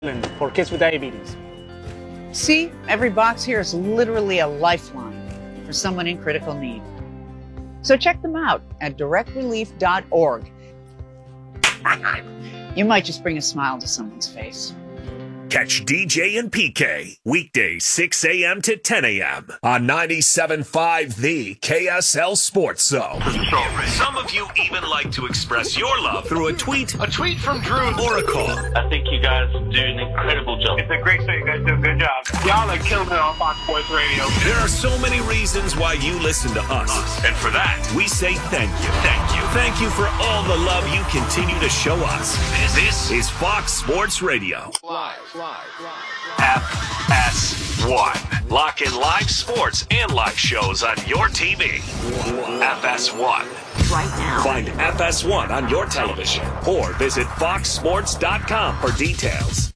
for kids with diabetes. See, every box here is literally a lifeline for someone in critical need. So check them out at directrelief.org. You might just bring a smile to someone's face. Catch DJ and PK weekdays 6 a.m. to 10 a.m. on 97.5 The KSL Sports Zone. Some of you even like to express your love through a tweet from Drew, or a call. I think you guys do an incredible job. It's a great show. You guys do a good job. Y'all are killing it on Fox Sports Radio. There are so many reasons why you listen to us. And for that, we say thank you. Thank you. Thank you for all the love you continue to show us. This is Fox Sports Radio. Live. FS1. Lock in live sports and live shows on your TV. FS1. Right now. Find FS1 on your television or visit foxsports.com for details.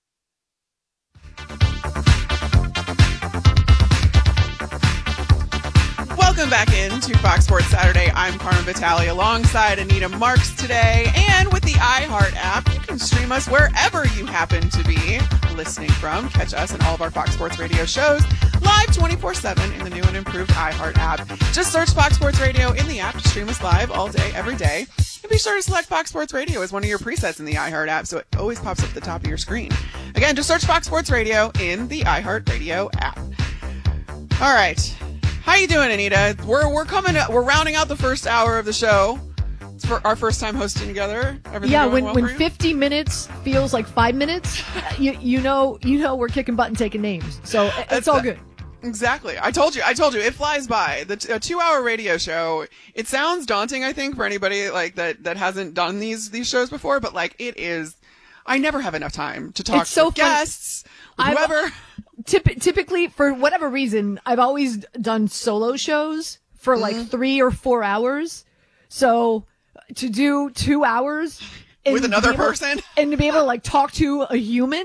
Welcome back into Fox Sports Saturday. I'm Carmen Vitale alongside Anita Marks today. And with the iHeart app, you can stream us wherever you happen to be listening from. Catch us and all of our Fox Sports Radio shows live 24/7 in the new and improved iHeart app. Just search Fox Sports Radio in the app to stream us live all day, every day. And be sure to select Fox Sports Radio as one of your presets in the iHeart app so it always pops up at the top of your screen. Again, just search Fox Sports Radio in the iHeart Radio app. All right. How you doing, Anita? We're rounding out the first hour of the show. It's for our first time hosting together. Everything going well when for you? 50 minutes feels like 5 minutes, you know we're kicking butt and taking names. So it's all good. Exactly. I told you. It flies by. A 2-hour radio show. It sounds daunting, I think, for anybody like that hasn't done these shows before. But like it is, I never have enough time to talk to guests, whoever. Typically, for whatever reason, I've always done solo shows for like 3 or 4 hours. So to do 2 hours with another person and to be able to like talk to a human,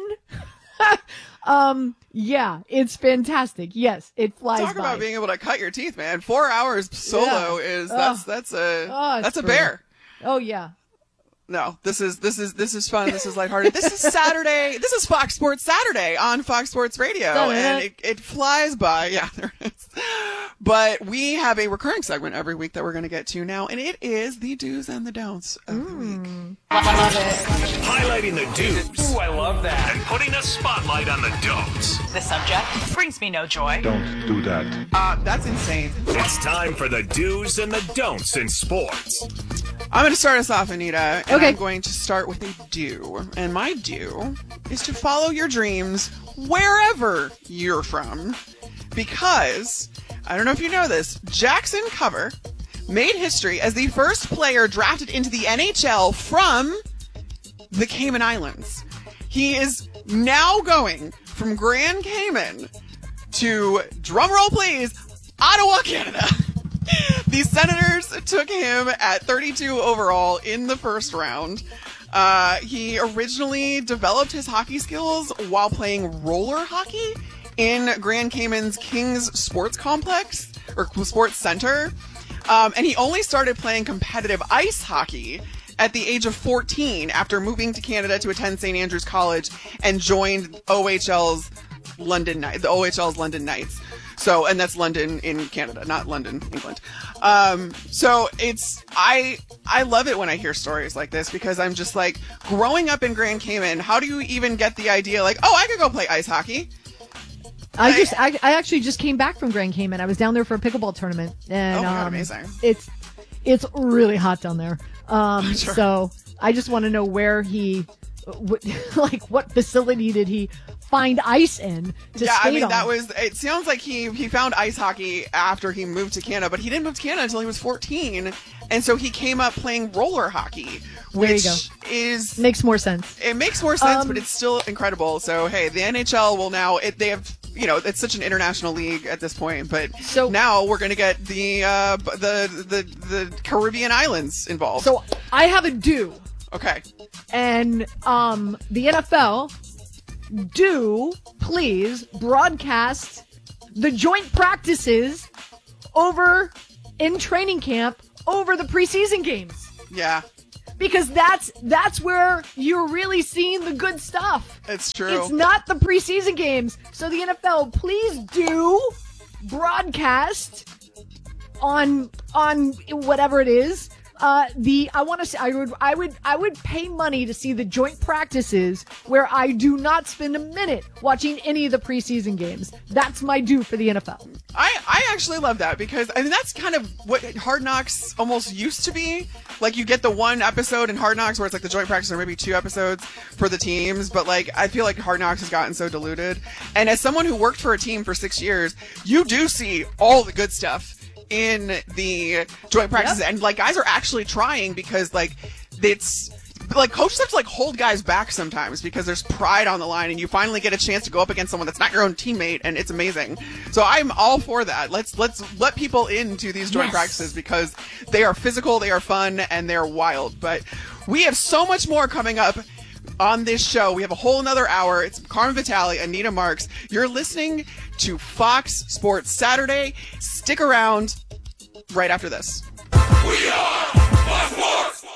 yeah, it's fantastic. Yes, it flies by. Talk about being able to cut your teeth, man. 4 hours solo is that's a bear. Oh yeah. No, this is fun. This is lighthearted. This is Saturday. This is Fox Sports Saturday on Fox Sports Radio, and it flies by. Yeah, there it is. But we have a recurring segment every week that we're going to get to now, and it is the do's and the don'ts of the week. I love it. Highlighting the do's. Ooh, I love that. And putting a spotlight on the don'ts. The subject brings me no joy. Don't do that. That's insane. It's time for the do's and the don'ts in sports. I'm going to start us off, Anita. And Okay. I'm going to start with a do. And my do is to follow your dreams wherever you're from. Because, I don't know if you know this, Jackson Cover made history as the first player drafted into the NHL from the Cayman Islands. He is now going from Grand Cayman to, drumroll please, Ottawa, Canada. The Senators took him at 32 overall in the first round. He originally developed his hockey skills while playing roller hockey in Grand Cayman's Kings Sports Complex, or Sports Center. And he only started playing competitive ice hockey at the age of 14 after moving to Canada to attend St. Andrews College and joined OHL's London Knights. So, and that's London in Canada, not London, England. So I love it when I hear stories like this because I'm just like, growing up in Grand Cayman, how do you even get the idea like, oh, I could go play ice hockey? I actually just came back from Grand Cayman. I was down there for a pickleball tournament, and oh my God, amazing! It's really hot down there. Sure. So I just want to know where what facility did he find ice in to skate on? It sounds like he found ice hockey after he moved to Canada, but he didn't move to Canada until he was 14, and so he came up playing roller hockey, which makes more sense. It makes more sense, but it's still incredible. So hey, the NHL will now they have. You know, it's such an international league at this point, but so now we're going to get the Caribbean islands involved. So I have a do. Okay. And the NFL, do please broadcast the joint practices over in training camp over the preseason games. Yeah. Because that's where you're really seeing the good stuff. It's true. It's not the preseason games. So the NFL, please do broadcast on whatever it is. I would pay money to see the joint practices where I do not spend a minute watching any of the preseason games. That's my due for the NFL. I actually love that because I mean that's kind of what Hard Knocks almost used to be. Like you get the one episode in Hard Knocks where it's like the joint practice or maybe 2 episodes for the teams, but like I feel like Hard Knocks has gotten so diluted. And as someone who worked for a team for 6 years, you do see all the good stuff in the joint practices. Yep. And like guys are actually trying because like it's like coaches have to like hold guys back sometimes because there's pride on the line and you finally get a chance to go up against someone that's not your own teammate, and it's amazing. So I'm all for that. Let's let people into these joint practices because they are physical, they are fun, and they're wild. But we have so much more coming up on this show. We have a whole another hour. It's Carmen Vitale, Anita Marks. You're listening to Fox Sports Saturday. Stick around right after this. We are Fox Sports!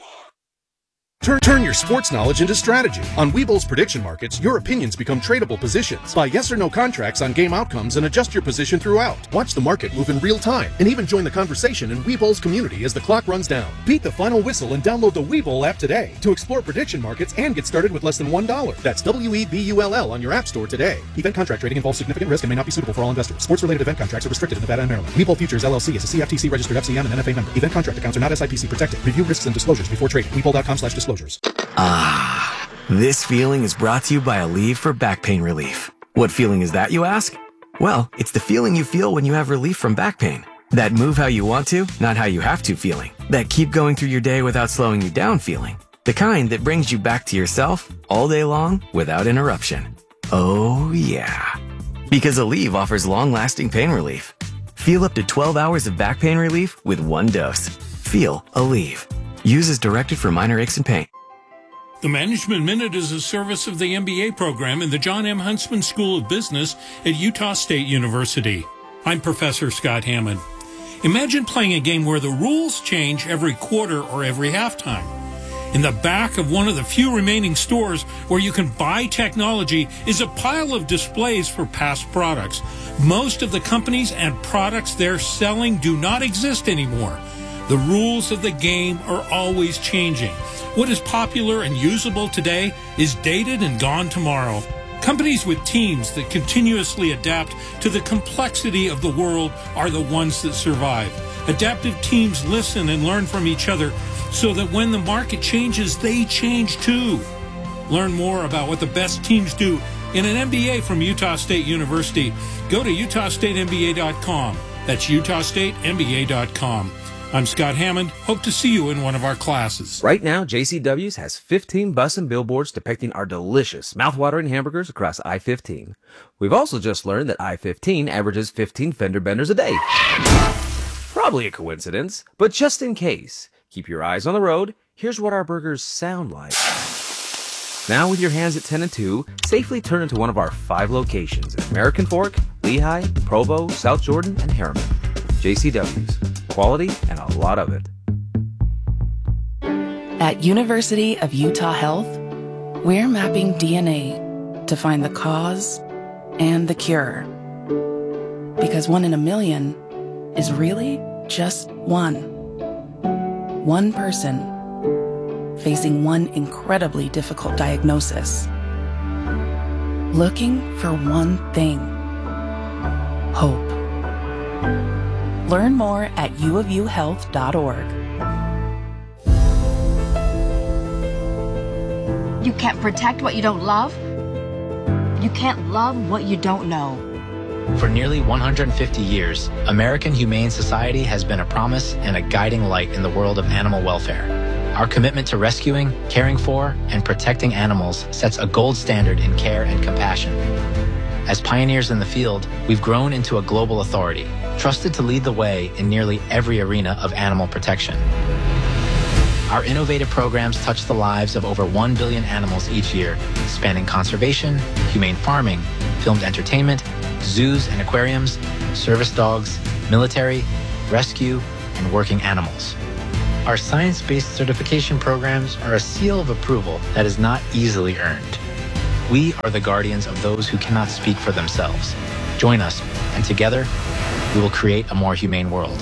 Turn your sports knowledge into strategy. On Webull's prediction markets, your opinions become tradable positions. Buy yes or no contracts on game outcomes and adjust your position throughout. Watch the market move in real time and even join the conversation in Webull's community as the clock runs down. Beat the final whistle and download the Webull app today to explore prediction markets and get started with less than $1. That's WEBULL on your app store today. Event contract trading involves significant risk and may not be suitable for all investors. Sports-related event contracts are restricted in Nevada and Maryland. Webull Futures LLC is a CFTC registered FCM and NFA member. Event contract accounts are not SIPC protected. Review risks and disclosures before trading. Webull.com/disclosures. Ah, this feeling is brought to you by Aleve for back pain relief. What feeling is that, you ask? Well, it's the feeling you feel when you have relief from back pain. That move how you want to, not how you have to feeling. That keep going through your day without slowing you down feeling. The kind that brings you back to yourself all day long without interruption. Oh yeah. Because Aleve offers long-lasting pain relief. Feel up to 12 hours of back pain relief with 1 dose. Feel Aleve. Use as directed for minor aches and pain. The Management Minute is a service of the MBA program in the John M. Huntsman School of Business at Utah State University. I'm Professor Scott Hammond. Imagine playing a game where the rules change every quarter or every halftime. In the back of one of the few remaining stores where you can buy technology is a pile of displays for past products. Most of the companies and products they're selling do not exist anymore. The rules of the game are always changing. What is popular and usable today is dated and gone tomorrow. Companies with teams that continuously adapt to the complexity of the world are the ones that survive. Adaptive teams listen and learn from each other so that when the market changes, they change too. Learn more about what the best teams do in an MBA from Utah State University. Go to utahstatemba.com. That's utahstatemba.com. I'm Scott Hammond. Hope to see you in one of our classes. Right now, JCW's has 15 bus and billboards depicting our delicious, mouth-watering hamburgers across I-15. We've also just learned that I-15 averages 15 fender benders a day. Probably a coincidence, but just in case, keep your eyes on the road. Here's what our burgers sound like. Now with your hands at 10 and 2, safely turn into one of our 5 locations in American Fork, Lehigh, Provo, South Jordan, and Harriman. JCW's. Quality and a lot of it. At University of Utah Health, we're mapping DNA to find the cause and the cure. Because 1 in a million is really just one. One person facing one incredibly difficult diagnosis. Looking for one thing: hope. Learn more at uofuhealth.org. You can't protect what you don't love. You can't love what you don't know. For nearly 150 years, American Humane Society has been a promise and a guiding light in the world of animal welfare. Our commitment to rescuing, caring for, and protecting animals sets a gold standard in care and compassion. As pioneers in the field, we've grown into a global authority, trusted to lead the way in nearly every arena of animal protection. Our innovative programs touch the lives of over 1 billion animals each year, spanning conservation, humane farming, filmed entertainment, zoos and aquariums, service dogs, military, rescue, and working animals. Our science-based certification programs are a seal of approval that is not easily earned. We are the guardians of those who cannot speak for themselves. Join us, and together, we will create a more humane world.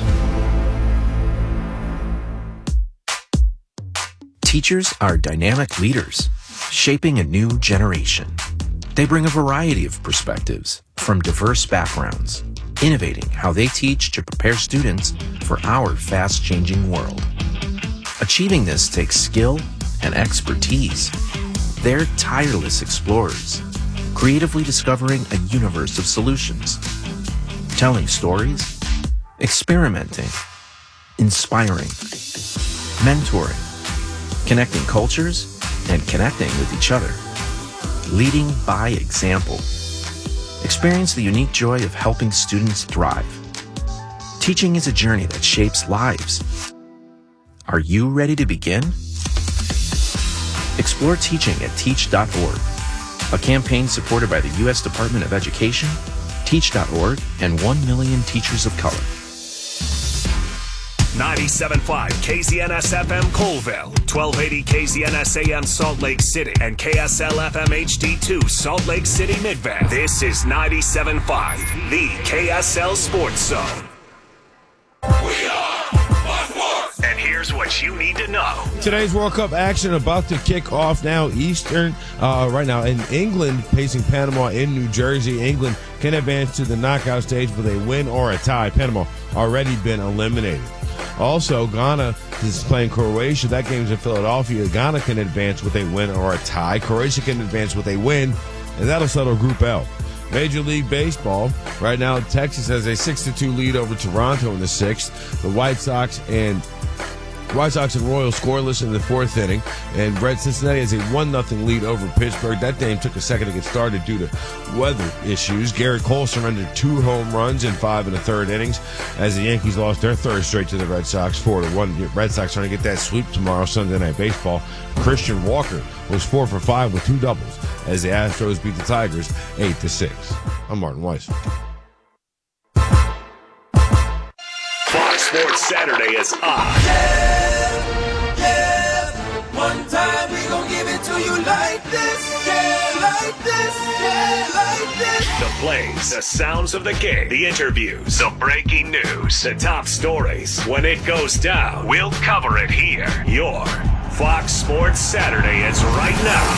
Teachers are dynamic leaders, shaping a new generation. They bring a variety of perspectives from diverse backgrounds, innovating how they teach to prepare students for our fast-changing world. Achieving this takes skill and expertise. They're tireless explorers, creatively discovering a universe of solutions, telling stories, experimenting, inspiring, mentoring, connecting cultures, and connecting with each other. Leading by example. Experience the unique joy of helping students thrive. Teaching is a journey that shapes lives. Are you ready to begin? Explore teaching at teach.org, a campaign supported by the U.S. Department of Education, Teach.org, and 1 million teachers of color. 97.5 KZNS-FM Colville, 1280 KZNS-AM Salt Lake City, and KSL-FM HD2 Salt Lake City Midvale. This is 97.5, the KSL Sports Zone. We are Fox Sports! And here's what you need to know. Today's World Cup action about to kick off now, Eastern, right now in England, facing Panama in New Jersey. England can advance to the knockout stage with a win or a tie. Panama already been eliminated. Also, Ghana is playing Croatia. That game's in Philadelphia. Ghana can advance with a win or a tie. Croatia can advance with a win, and that'll settle Group L. Major League Baseball. Right now, Texas has a 6-2 lead over Toronto in the sixth. The White Sox and Royals scoreless in the fourth inning, and Cincinnati has a 1-0 lead over Pittsburgh. That game took a second to get started due to weather issues. Garrett Cole surrendered 2 home runs in 5 1/3 innings as the Yankees lost their third straight to the Red Sox, 4-1. Red Sox trying to get that sweep tomorrow, Sunday Night Baseball. Christian Walker was 4 for 5 with 2 doubles as the Astros beat the Tigers 8-6. I'm Martin Weiss. Fox Sports Saturday is on. One time we gon' give it to you like this, yeah, like this, yeah, like this. The plays, the sounds of the game, the interviews, the breaking news, the top stories. When it goes down, we'll cover it here. Your Fox Sports Saturday is right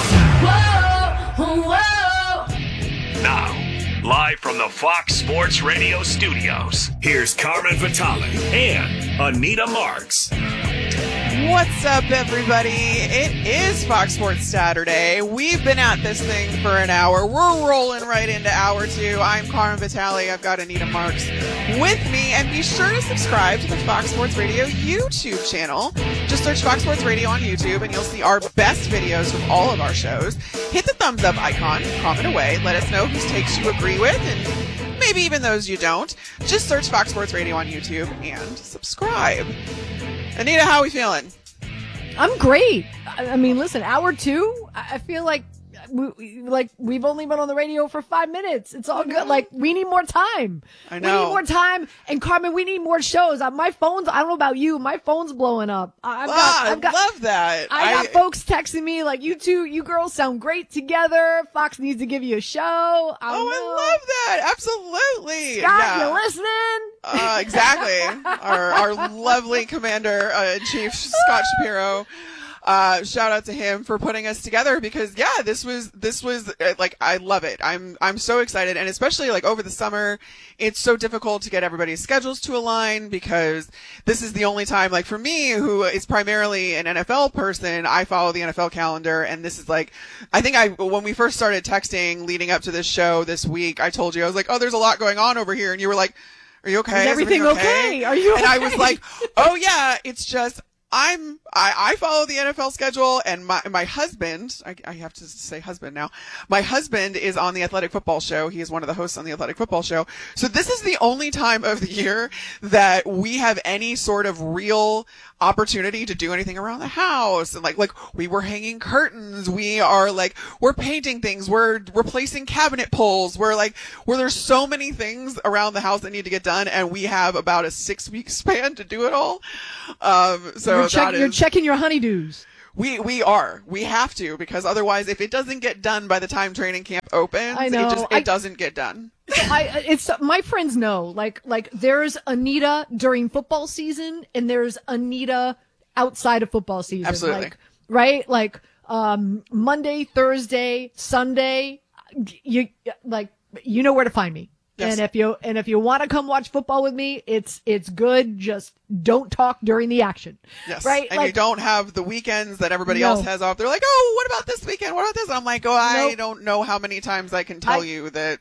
now. Whoa, whoa. Now, live from the Fox Sports Radio studios, here's Carmen Vitale and Anita Marks. What's up, everybody? It is Fox Sports Saturday. We've been at this thing for an hour. We're rolling right into hour 2. I'm Carmen Vitale. I've got Anita Marks with me. And be sure to subscribe to the Fox Sports Radio YouTube channel. Just search Fox Sports Radio on YouTube and you'll see our best videos from all of our shows. Hit the thumbs up icon, comment away, let us know whose takes you agree with, and maybe even those you don't. Just search Fox Sports Radio on YouTube and subscribe. Anita, how are we feeling? I'm great. I mean, listen, hour 2, I feel like we've only been on the radio for 5 minutes. It's all good. Like, we need more time. I know. We need more time. And Carmen, we need more shows. My phone's, I don't know about you, my phone's blowing up. I love that. I got folks texting me like, you girls sound great together. Fox needs to give you a show. I love that. Absolutely. Scott, you listening? Exactly. our lovely Commander-in-Chief, Scott Shapiro. Shout out to him for putting us together because this was like, I love it. I'm so excited. And especially like over the summer, it's so difficult to get everybody's schedules to align because this is the only time, like for me, who is primarily an NFL person, I follow the NFL calendar. And this is like, I think when we first started texting leading up to this show this week, I told you, I was like, oh, there's a lot going on over here. And you were like, are you okay? Is everything okay? Are you okay? And I was like, oh yeah, it's just, I follow the NFL schedule, and my husband, I have to say husband now, my husband is on the Athletic Football Show. He is one of the hosts on the Athletic Football Show. So this is the only time of the year that we have any sort of real opportunity to do anything around the house. And like we were hanging curtains. We're painting things. We're replacing cabinet poles. There's so many things around the house that need to get done, and we have about a 6-week span to do it all. So you're checking your honeydews. We are. We have to, because otherwise, if it doesn't get done by the time training camp opens, I know. it doesn't get done. It's my friends know, like there's Anita during football season and there's Anita outside of football season. Absolutely. Like Monday, Thursday, Sunday, you know where to find me. Yes. And if you want to come watch football with me, it's good. Just don't talk during the action. Yes. Right? And you don't have the weekends that everybody else has off. They're like, oh, what about this weekend? What about this? And I'm like, I don't know how many times I can tell you that.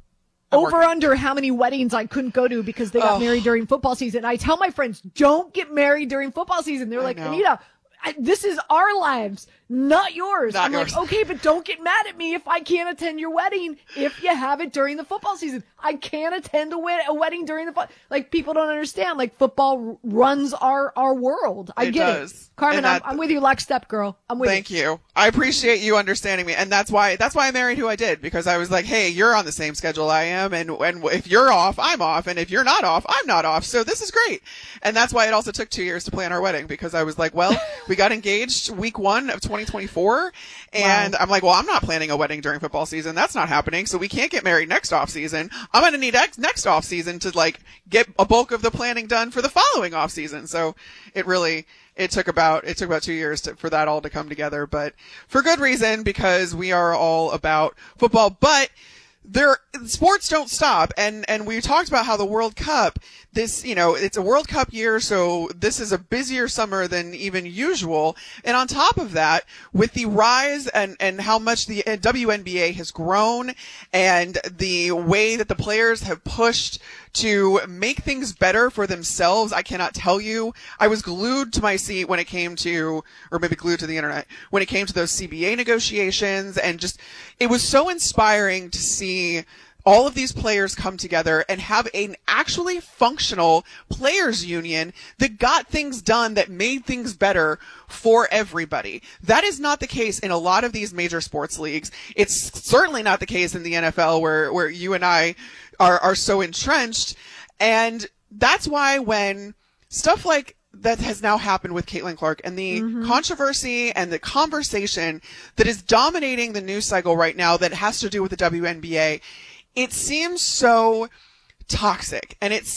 Under how many weddings I couldn't go to because they got married during football season. I tell my friends, don't get married during football season. They're like, Anita, this is our lives, not yours. I'm like, okay, but don't get mad at me if I can't attend your wedding if you have it during the football season. I can't attend a wedding during the like people don't understand. Like football runs our world. I get it. Carmen, I'm with you lockstep, girl. I'm with you. Thank you. I appreciate you understanding me, and that's why I married who I did, because I was like, hey, you're on the same schedule I am, and if you're off, I'm off, and if you're not off, I'm not off. So this is great, and that's why it also took 2 years to plan our wedding, because I was like, well, we got engaged week 1 of 2024, and I'm like, well, I'm not planning a wedding during football season. That's not happening. So we can't get married next off season. I'm going to need next off season to like get a bulk of the planning done for the following off season. So it took about 2 years for that all to come together, but for good reason, because we are all about football. But sports don't stop, and we talked about how the World Cup, it's a World Cup year, so this is a busier summer than even usual. And on top of that, with the rise and how much the WNBA has grown and the way that the players have pushed to make things better for themselves, I cannot tell you. I was glued to my seat when it came to, or maybe glued to the internet, when it came to those CBA negotiations, and just, it was so inspiring to see all of these players come together and have an actually functional players union that got things done, that made things better for everybody. That is not the case in a lot of these major sports leagues. It's certainly not the case in the NFL, where you and I are so entrenched. And that's why when stuff like that has now happened with Caitlin Clark, and the controversy and the conversation that is dominating the news cycle right now that has to do with the WNBA, it seems so toxic, and it's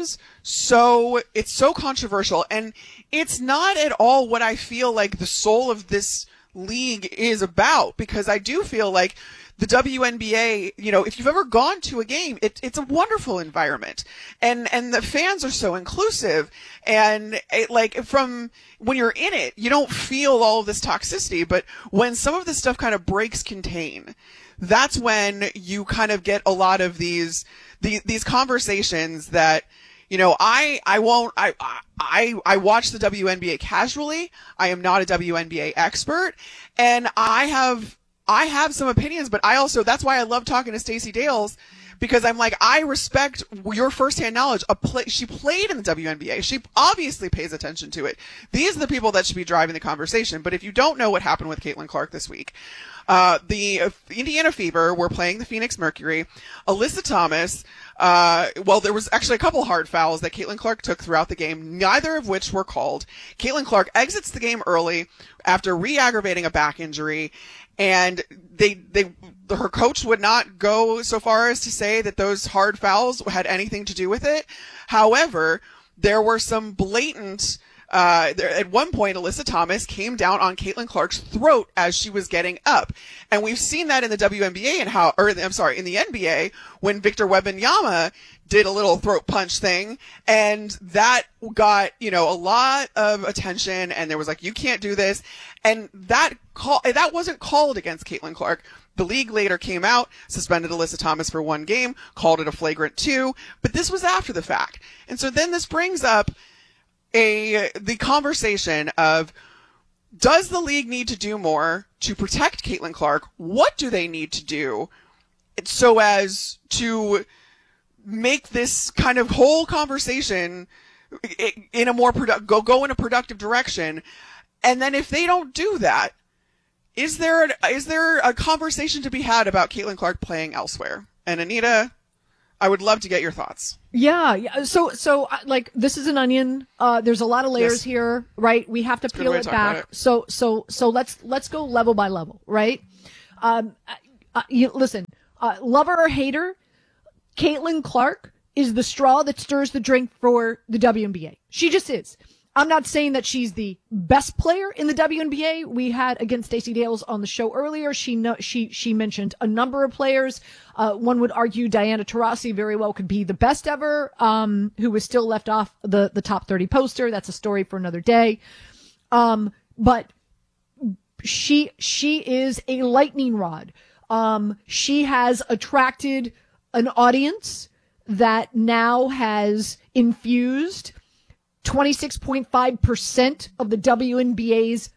so controversial, and it's not at all what I feel like the soul of this league is about, because I do feel like the WNBA, if you've ever gone to a game, it's a wonderful environment, and the fans are so inclusive, and from when you're in it, you don't feel all of this toxicity, but when some of this stuff kind of breaks contain, that's when you kind of get a lot of these conversations that, I watch the WNBA casually. I am not a WNBA expert, and I have some opinions, but that's why I love talking to Stacey Dales, because I'm like, I respect your firsthand knowledge. She played in the WNBA. She obviously pays attention to it. These are the people that should be driving the conversation. But if you don't know what happened with Caitlin Clark this week, the Indiana Fever were playing the Phoenix Mercury. Alyssa Thomas, there was actually a couple hard fouls that Caitlin Clark took throughout the game, neither of which were called. Caitlin Clark exits the game early after re-aggravating a back injury, and her coach would not go so far as to say that those hard fouls had anything to do with it. However, there were some blatant, at one point, Alyssa Thomas came down on Caitlin Clark's throat as she was getting up. And we've seen that in the WNBA in the NBA, when Victor Wembanyama did a little throat punch thing, and that got, a lot of attention, and there was like, you can't do this. And that wasn't called against Caitlin Clark. The league later came out, suspended Alyssa Thomas for 1 game, called it a flagrant 2, but this was after the fact. And so then this brings up the conversation of, does the league need to do more to protect Caitlin Clark? What do they need to do so as to make this kind of whole conversation in a more go in a productive direction? And then if they don't do that, is there a conversation to be had about Caitlin Clark playing elsewhere? And Anita, I would love to get your thoughts. Yeah. So like this is an onion. There's a lot of layers here, right? We have to peel it back. So let's go level by level, right? Listen, lover or hater, Caitlin Clark is the straw that stirs the drink for the WNBA. She just is. I'm not saying that she's the best player in the WNBA. We had, again, Stacey Dales on the show earlier. She mentioned a number of players. One would argue Diana Taurasi very well could be the best ever, who was still left off the top 30 poster. That's a story for another day. But she is a lightning rod. She has attracted an audience that now has infused 26.5% of the WNBA's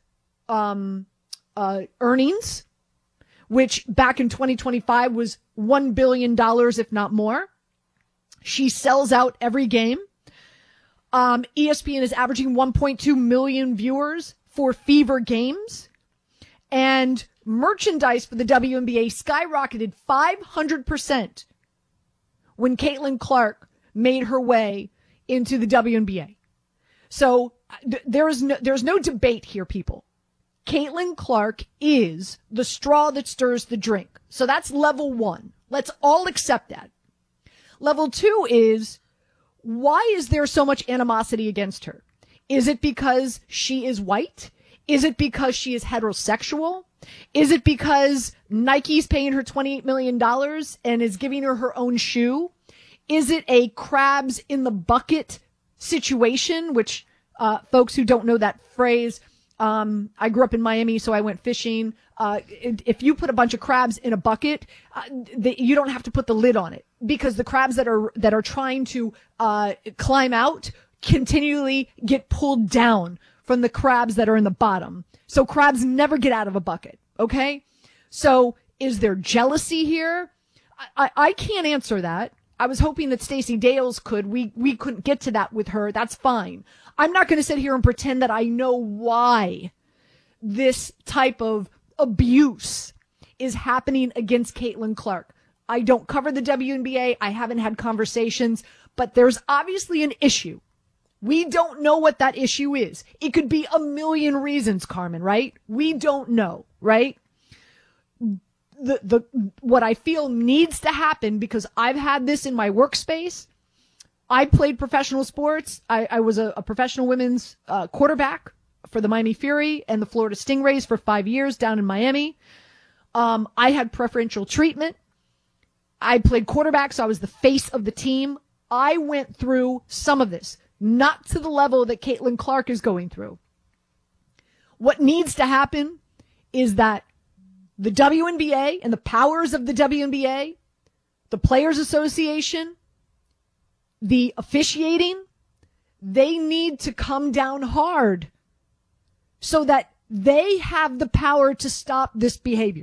earnings, which back in 2025 was $1 billion, if not more. She sells out every game. ESPN is averaging 1.2 million viewers for Fever games. And merchandise for the WNBA skyrocketed 500% when Caitlin Clark made her way into the WNBA. So there's no debate here, people. Caitlin Clark is the straw that stirs the drink. So that's level one. Let's all accept that. Level two is, why is there so much animosity against her? Is it because she is white? Is it because she is heterosexual? Is it because Nike's paying her $28 million and is giving her her own shoe? Is it a crabs in the bucket situation, which folks who don't know that phrase, I grew up in Miami, so I went fishing. If you put a bunch of crabs in a bucket, you don't have to put the lid on it, because the crabs that are trying to climb out continually get pulled down from the crabs that are in the bottom. So crabs never get out of a bucket. Okay. So is there jealousy here? I can't answer that. I was hoping that Stacey Dales could. We couldn't get to that with her. That's fine. I'm not going to sit here and pretend that I know why this type of abuse is happening against Caitlin Clark. I don't cover the WNBA. I haven't had conversations, but there's obviously an issue. We don't know what that issue is. It could be a million reasons, Carmen, right? We don't know, right? What I feel needs to happen, because I've had this in my workspace. I played professional sports. I was a professional women's quarterback for the Miami Fury and the Florida Stingrays for 5 years down in Miami. I had preferential treatment. I played quarterback, so I was the face of the team. I went through some of this, not to the level that Caitlin Clark is going through. What needs to happen is that the WNBA and the powers of the WNBA, the Players Association, the officiating, they need to come down hard so that they have the power to stop this behavior.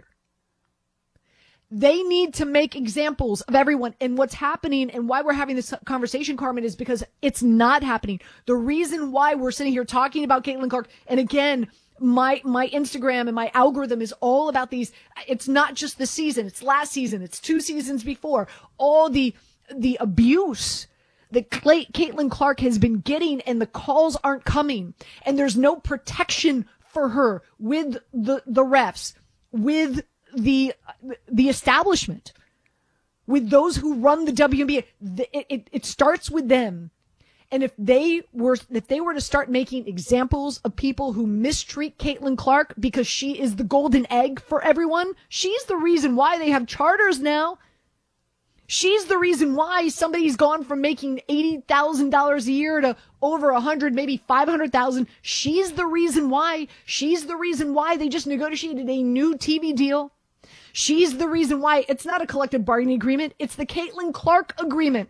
They need to make examples of everyone. And what's happening and why we're having this conversation, Carmen, is because it's not happening. The reason why we're sitting here talking about Caitlin Clark, and again, my Instagram and my algorithm is all about these. It's not just the season. It's last season. It's 2 seasons before. All the abuse that Caitlin Clark has been getting, and the calls aren't coming. And there's no protection for her with the refs, with the establishment, with those who run the WNBA. It starts with them. And if they were to start making examples of people who mistreat Caitlin Clark because she is the golden egg for everyone, she's the reason why they have charters now. She's the reason why somebody's gone from making $80,000 a year to over 100, maybe 500,000. She's the reason why. She's the reason why they just negotiated a new TV deal. She's the reason why it's not a collective bargaining agreement. It's the Caitlin Clark agreement.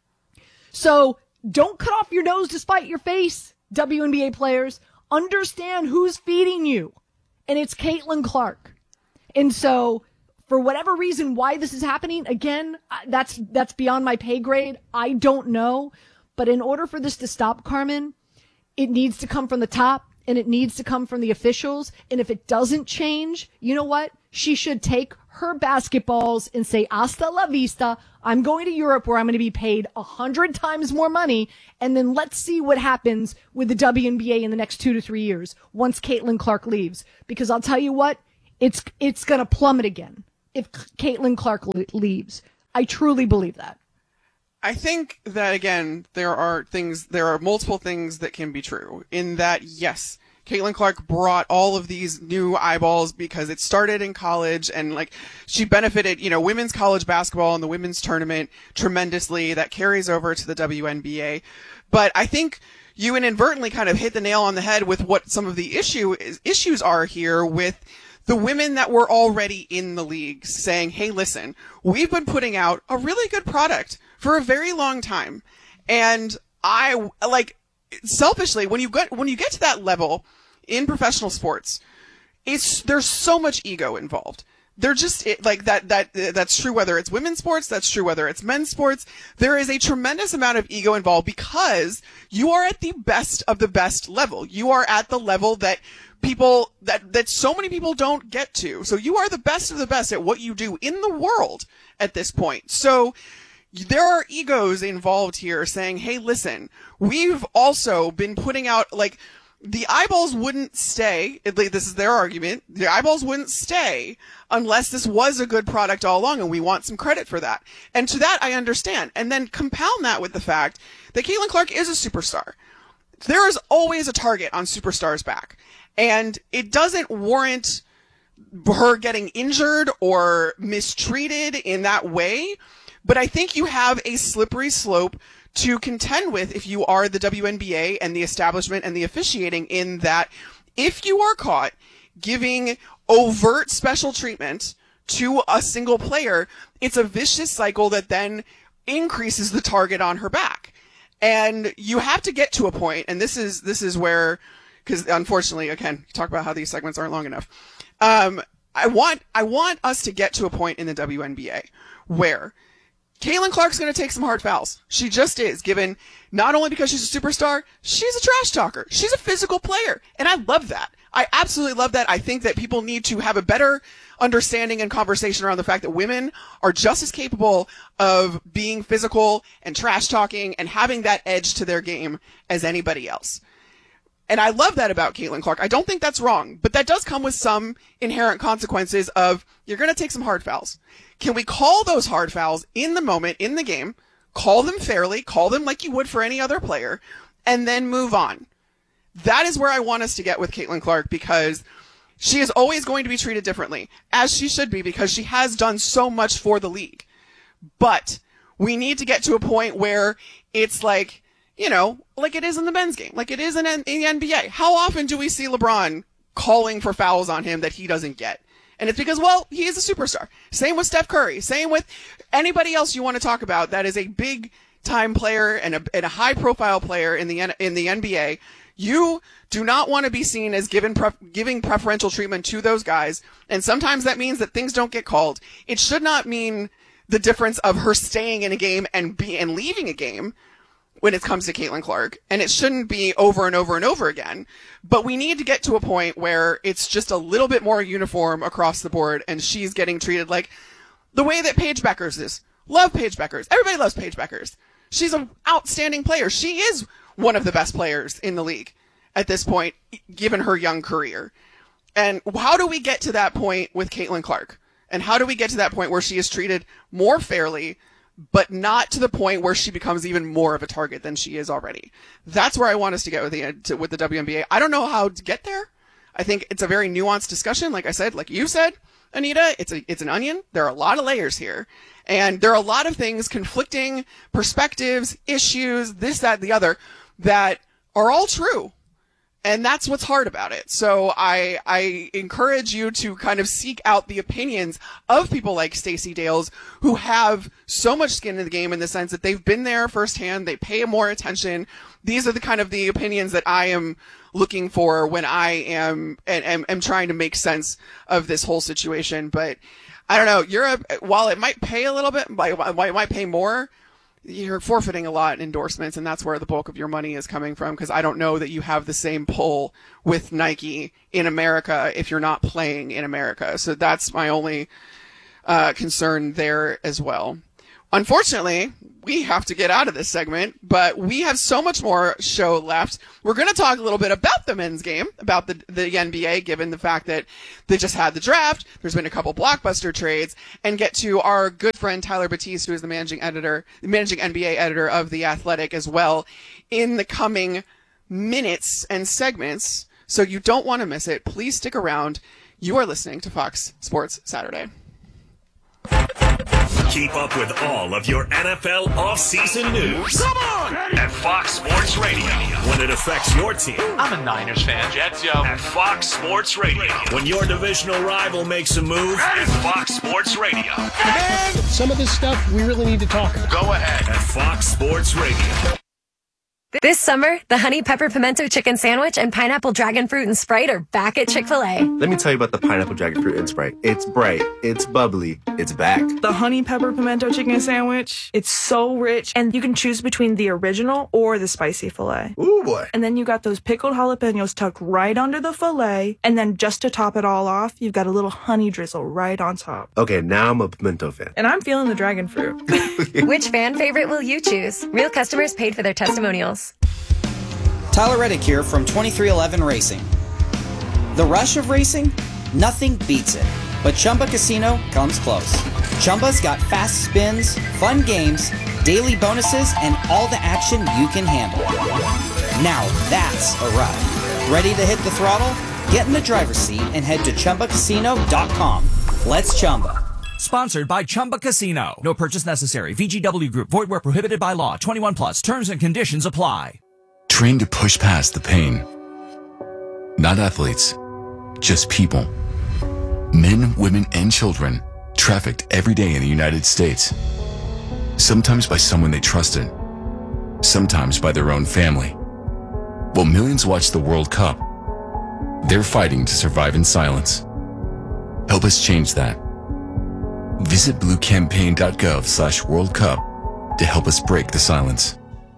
So don't cut off your nose to spite your face, WNBA players. Understand who's feeding you. And it's Caitlin Clark. And so for whatever reason why this is happening, again, that's beyond my pay grade. I don't know. But in order for this to stop, Carmen, it needs to come from the top. and it needs to come from the officials. And if it doesn't change, you know what? She should take her basketballs and say, hasta la vista. I'm going to Europe where I'm going to be paid 100 times more money. And then let's see what happens with the WNBA in the next 2 to 3 years once Caitlin Clark leaves. Because I'll tell you what, it's going to plummet again if Caitlin Clark leaves. I truly believe that. I think that, again, there are multiple things that can be true in that, yes, Caitlin Clark brought all of these new eyeballs because it started in college and like she benefited, women's college basketball and the women's tournament tremendously. That carries over to the WNBA. But I think you inadvertently kind of hit the nail on the head with what some of the issues are here with the women that were already in the league saying, hey, listen, we've been putting out a really good product for a very long time. And I selfishly, when you get to that level in professional sports, there's so much ego involved. They're just that's true whether it's women's sports, that's true whether it's men's sports. There is a tremendous amount of ego involved because you are at the best of the best level. You are at the level that that so many people don't get to. So you are the best of the best at what you do in the world at this point. So there are egos involved here saying, hey, listen, we've also been putting out, the eyeballs wouldn't stay. This is their argument. The eyeballs wouldn't stay unless this was a good product all along, and we want some credit for that. And to that, I understand. And then compound that with the fact that Caitlin Clark is a superstar. There is always a target on superstars' back. And it doesn't warrant her getting injured or mistreated in that way. But I think you have a slippery slope to contend with if you are the WNBA and the establishment and the officiating, in that if you are caught giving overt special treatment to a single player, it's a vicious cycle that then increases the target on her back. And you have to get to a point, and this is where, because unfortunately, again, talk about how these segments aren't long enough. I want us to get to a point in the WNBA where Caitlin Clark's going to take some hard fouls. She just is, given not only because she's a superstar, she's a trash talker. She's a physical player. And I love that. I absolutely love that. I think that people need to have a better understanding and conversation around the fact that women are just as capable of being physical and trash talking and having that edge to their game as anybody else. And I love that about Caitlin Clark. I don't think that's wrong, but that does come with some inherent consequences of you're going to take some hard fouls. Can we call those hard fouls in the moment, in the game, call them fairly, call them like you would for any other player, and then move on? That is where I want us to get with Caitlin Clark, because she is always going to be treated differently, as she should be, because she has done so much for the league. But we need to get to a point where it's like, like it is in the men's game, like it is in the NBA. How often do we see LeBron calling for fouls on him that he doesn't get? And it's because, well, he is a superstar. Same with Steph Curry. Same with anybody else you want to talk about that is a big time player and a high profile player in the NBA. You do not want to be seen as giving preferential treatment to those guys. And sometimes that means that things don't get called. It should not mean the difference of her staying in a game and leaving a game when it comes to Caitlin Clark. And it shouldn't be over and over and over again. But we need to get to a point where it's just a little bit more uniform across the board, and she's getting treated like the way that Paige Beckers is. Love Paige Beckers. Everybody loves Paige Beckers. She's an outstanding player. She is one of the best players in the league at this point, given her young career. And how do we get to that point with Caitlin Clark? And how do we get to that point where she is treated more fairly, but not to the point where she becomes even more of a target than she is already? That's where I want us to get with the WNBA. I don't know how to get there. I think it's a very nuanced discussion. Like I said, like you said, Anita, it's an onion. There are a lot of layers here. And there are a lot of things, conflicting perspectives, issues, this, that, the other, that are all true. And that's what's hard about it. So I encourage you to kind of seek out the opinions of people like Stacey Dales, who have so much skin in the game in the sense that they've been there firsthand. They pay more attention. These are the kind of the opinions that I am looking for when I am trying to make sense of this whole situation. But I don't know, Europe, while it might pay a little bit, it might pay more, you're forfeiting a lot in endorsements, and that's where the bulk of your money is coming from, because I don't know that you have the same pull with Nike in America if you're not playing in America. So that's my only concern there as well. Unfortunately, we have to get out of this segment, but we have so much more show left. We're going to talk a little bit about the men's game, about the NBA, given the fact that they just had the draft. There's been a couple blockbuster trades, and get to our good friend Tyler Batiste, who is the managing NBA editor of The Athletic as well, in the coming minutes and segments. So you don't want to miss it. Please stick around. You are listening to Fox Sports Saturday. Keep up with all of your NFL offseason news. Come on! At Fox Sports Radio. When it affects your team. I'm a Niners fan. Jets, yo. At Fox Sports Radio. When your divisional rival makes a move. At Fox Sports Radio. Man, some of this stuff we really need to talk about. Go ahead. At Fox Sports Radio. This summer, the Honey Pepper Pimento Chicken Sandwich and Pineapple Dragon Fruit and Sprite are back at Chick-fil-A. Let me tell you about the Pineapple Dragon Fruit and Sprite. It's bright, it's bubbly, it's back. The Honey Pepper Pimento Chicken Sandwich, it's so rich, and you can choose between the original or the spicy filet. Ooh, boy. And then you got those pickled jalapenos tucked right under the filet, and then just to top it all off, you've got a little honey drizzle right on top. Okay, now I'm a pimento fan. And I'm feeling the dragon fruit. Which fan favorite will you choose? Real customers paid for their testimonials. Tyler Reddick here from 2311 Racing. The rush of racing? Nothing beats it. But Chumba Casino comes close. Chumba's got fast spins, fun games, daily bonuses, and all the action you can handle. Now that's a ride. Ready to hit the throttle? Get in the driver's seat and head to ChumbaCasino.com. Let's Chumba. Sponsored by Chumba Casino. No purchase necessary. VGW Group. Void where prohibited by law. 21 plus. Terms and conditions apply. Trained to push past the pain. Not athletes, just people. Men, women, and children trafficked every day in the United States. Sometimes by someone they trusted, sometimes by their own family. While millions watch the World Cup, they're fighting to survive in silence. Help us change that. Visit bluecampaign.gov/World Cup to help us break the silence.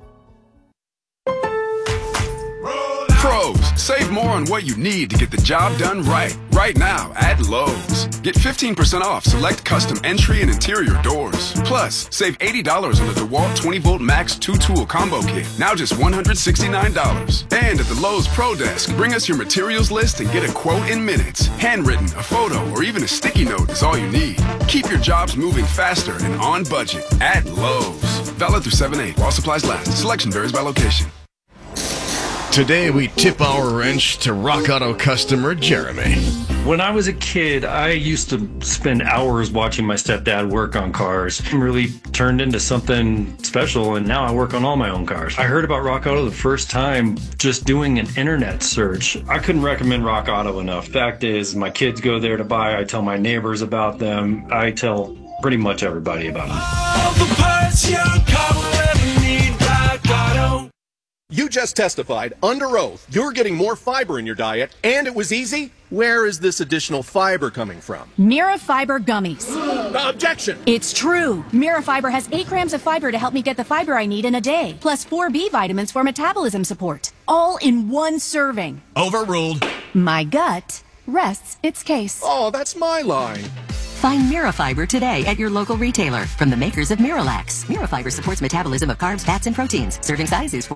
Pros, save more on what you need to get the job done right. Right now at Lowe's. Get 15% off select custom entry and interior doors. Plus, save $80 on the DeWalt 20-volt Max 2-tool combo kit. Now just $169. And at the Lowe's Pro Desk, bring us your materials list and get a quote in minutes. Handwritten, a photo, or even a sticky note is all you need. Keep your jobs moving faster and on budget at Lowe's. Valid through 7/8 while supplies last. Selection varies by location. Today we tip our wrench to Rock Auto customer Jeremy. When I was a kid, I used to spend hours watching my stepdad work on cars. It really turned into something special, and now I work on all my own cars. I heard about Rock Auto the first time just doing an internet search. I couldn't recommend Rock Auto enough. Fact is, my kids go there to buy. I tell my neighbors about them. I tell pretty much everybody about them. All the parts your car will ever need, Rock Auto. You just testified under oath you're getting more fiber in your diet, and it was easy. Where is this additional fiber coming from? Mirafiber gummies. Objection! It's true. Mirafiber has 8 grams of fiber to help me get the fiber I need in a day, plus 4 B vitamins for metabolism support. All in one serving. Overruled. My gut rests its case. Oh, that's my line. Find Mirafiber today at your local retailer from the makers of Miralax. Mirafiber supports metabolism of carbs, fats, and proteins. Serving size is